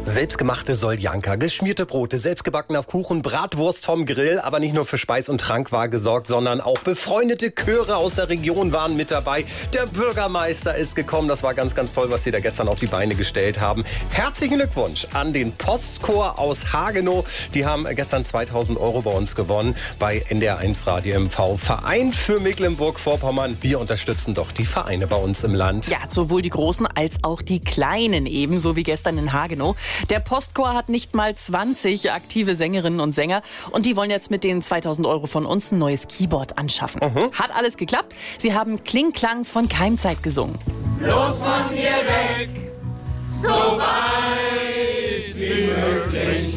Selbstgemachte Soljanka, geschmierte Brote, selbstgebackener Kuchen, Bratwurst vom Grill. Aber nicht nur für Speis und Trank war gesorgt, sondern auch befreundete Chöre aus der Region waren mit dabei. Der Bürgermeister ist gekommen. Das war ganz, ganz toll, was Sie da gestern auf die Beine gestellt haben. Herzlichen Glückwunsch an den Postchor aus Hagenow. Die haben gestern 2.000 € bei uns gewonnen bei NDR1 Radio MV. Verein für Mecklenburg-Vorpommern. Wir unterstützen doch die Vereine bei uns im Land. Ja, sowohl die Großen als auch die Kleinen eben, so wie gestern in Hagenow. Der Postchor hat nicht mal 20 aktive Sängerinnen und Sänger und die wollen jetzt mit den 2.000 € von uns ein neues Keyboard anschaffen. Hat alles geklappt. Sie haben Kling-Klang von Keimzeit gesungen. Los von hier weg, so weit wie möglich,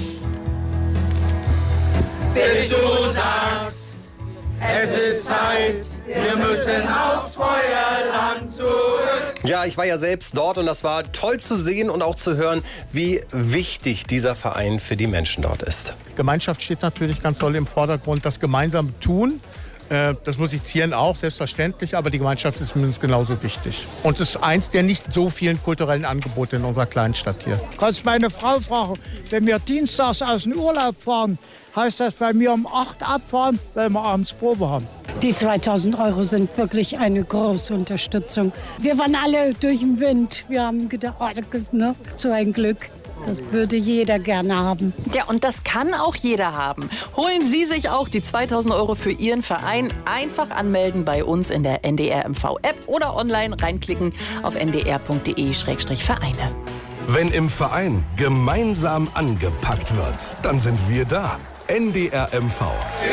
bis du sagst, es ist Zeit, wir müssen aufs Feuerland zurück. Ja, ich war ja selbst dort und das war toll zu sehen und auch zu hören, wie wichtig dieser Verein für die Menschen dort ist. Gemeinschaft steht natürlich ganz doll im Vordergrund, das gemeinsame Tun. Das Musizieren auch, selbstverständlich, aber die Gemeinschaft ist mindestens genauso wichtig. Und es ist eins der nicht so vielen kulturellen Angebote in unserer kleinen Stadt hier. Kannst meine Frau fragen, wenn wir dienstags aus dem Urlaub fahren, heißt das bei mir um 8 abfahren, weil wir abends Probe haben. Die 2.000 € sind wirklich eine große Unterstützung. Wir waren alle durch den Wind. Wir haben gedacht, so ein Glück. Das würde jeder gerne haben. Ja, und das kann auch jeder haben. Holen Sie sich auch die 2.000 € für Ihren Verein. Einfach anmelden bei uns in der NDR MV-App oder online reinklicken auf ndr.de/Vereine. Wenn im Verein gemeinsam angepackt wird, dann sind wir da. NDR MV.